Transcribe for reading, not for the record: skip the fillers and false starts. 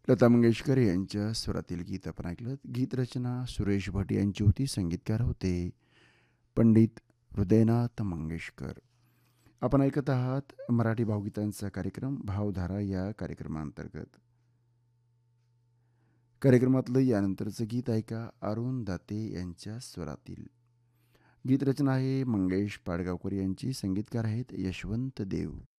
लता मंगेशकर यांच्या स्वरातील गीत आपण ऐकलं. गीतरचना सुरेश भट यांची होती. संगीतकार होते पंडित हृदयनाथ मंगेशकर. आपण ऐकत आहात मराठी भावगीतांचा कार्यक्रम भावधारा या कार्यक्रमांतर्गत. कार्यक्रमातलं यानंतरचं गीत ऐका अरुण दाते यांच्या स्वरातील. गीतरचना आहे मंगेश पाडगावकर यांची. संगीतकार आहेत यशवंत देव.